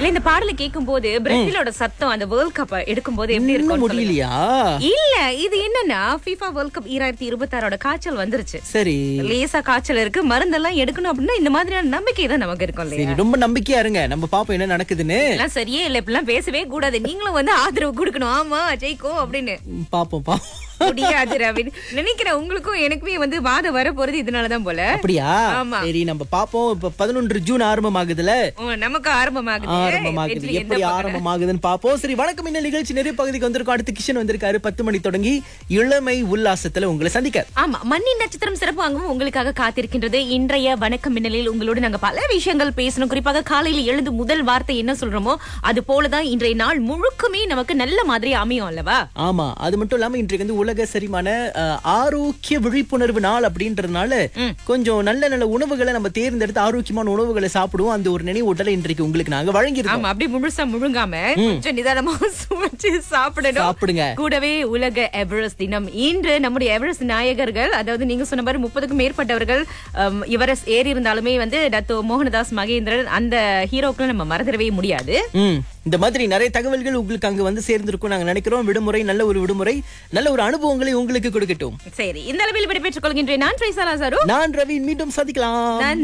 இல்ல இந்த பாடல கேட்கும் போது பிரேசிலோட சத்தம் அந்த வேர்ல்ட் கப் எடுக்கும் போது எப்படி இருக்கும் முடியலையா? இல்ல இது என்னன்னா FIFA வேர்ல்ட் கப் 2026 காய்ச்சல் வந்துருச்சு. சரி, லேசா காய்ச்சல் இருக்கு, மருந்தெல்லாம் எடுக்கணும் அப்படின்னா இந்த மாதிரியான நம்பிக்கை தான் நமக்கு இருக்கும் இல்லையா? சரி, ரொம்ப நம்பிக்கையா இருங்க. நம்ம பாப்போம் என்ன நடக்குதுன்னு. எல்லாம் சரியே இல்ல, இப்பெல்லாம் பேசவே கூடாது. நீங்களும் வந்து ஆதரவு கொடுக்கணும். ஆமா ஜெயிக்கும் அப்படின்னு. பாப்போம் பாப்போம். முடியாது ரவின், நினைக்கிறேன் உங்களுக்கும் எனக்குமே வந்து வாதம் வர போறது இதனாலதான் போல. அப்படியா? ஆமா. சரி, நம்ம பாப்போம். இப்ப 11 ஜூன் ஆரம்பமாகுதுல, நமக்கு ஆரம்பமாகுது. எப்படி ஆரம்பமாகுதுன்னு பாப்போம். சரி, வணக்கம். இந்த நிகழ்ச்சி நிறைய பகுதிக்கு வந்திருக்கும். அடுத்து கிஷன் வந்திருக்காரு 10 மணி தொடங்கி இளமை உல்லாசத்துல உங்களை சந்திக்க. ஆமா, மண்ணின் நட்சத்திரம் சிறப்பாகவும் உங்களுக்காக காத்திருக்கின்றது. இன்றைய வணக்கம் மின்னலில் உங்களோடு நாங்க பல விஷயங்கள் பேசணும். குறிப்பாக காலையில் எழுந்து முதல் வார்த்தை என்ன சொல்றோமோ அது போலதான் இன்றைய நாள் முழுக்குமே நமக்கு நல்ல மாதிரி அமையும் அல்லவா? ஆமா, அது மட்டும் இல்லாம இன்றைக்கு வந்து உலக செரிமான ஆரோக்கிய விழிப்புணர்வு நாள் அப்படின்றதுனால கொஞ்சம் நல்ல நல்ல உணவுகளை நம்ம தேர்ந்தெடுத்து ஆரோக்கியமான உணவுகளை சாப்பிடுவோம். அந்த ஒரு நினைவூட்டலை இன்றைக்கு உங்களுக்கு நாங்க வழங்கியிருக்கோம். ஆமா, அப்படி முழுசா முழுங்காம கொஞ்சம் நிதானமா சுவைச்சு சாப்பிடுங்க. கூடவே உலக எவரெஸ்ட் தினம் இன்று. நம்முடைய எவரெஸ்ட் நாயகர்கள், அதாவது நீங்க சொன்ன மாதிரி 30க்கும் மேற்பட்டவர்கள் எவரெஸ்ட் ஏறி இருந்தாலுமே வந்து டத்தோ மோகனதாஸ் மகேந்திரன் அந்த ஹீரோக்களை நம்ம மறந்துடவே முடியாது. இந்த மாதிரி நிறைய தகவல்கள் உங்களுக்கு அங்க வந்து சேர்ந்திருக்கும் நாங்க நினைக்கிறோம். விடுமுறை நல்ல ஒரு விடுமுறை, நல்ல ஒரு அனுபவங்களை உங்களுக்கு கொடுக்கட்டும். சரி, இந்த அளவில் விடைபெற்றுக் கொள்கின்றேன். நான் ட்ரைசாலா சாரு, நான் ரவி. மீண்டும் சந்திக்கலாம்.